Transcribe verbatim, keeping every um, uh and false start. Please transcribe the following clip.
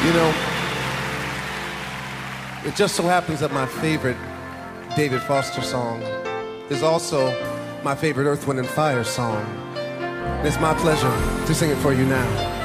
You know, it just so happens that my favorite David Foster song is also my favorite Earth, Wind and Fire song. And it's my pleasure to sing it for you now.